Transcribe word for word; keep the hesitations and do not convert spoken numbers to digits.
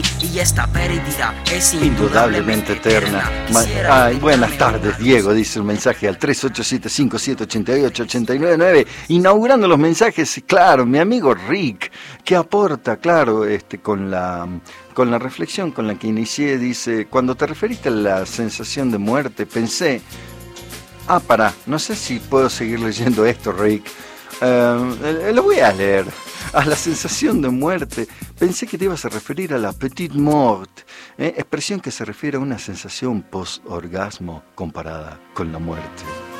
y esta pérdida es indudablemente eterna. Ma- Ay, buenas tardes, Diego, dice el mensaje al tres ocho siete, cinco siete ocho ocho, ocho nueve nueve. Inaugurando los mensajes, claro, mi amigo Rick, que aporta, claro, este, con la... Con la reflexión con la que inicié, dice, cuando te referiste a la sensación de muerte, pensé, ah, pará, no sé si puedo seguir leyendo esto, Rick. Uh, lo voy a leer. A la sensación de muerte, pensé que te ibas a referir a la petite mort, ¿eh? Expresión que se refiere a una sensación post-orgasmo comparada con la muerte.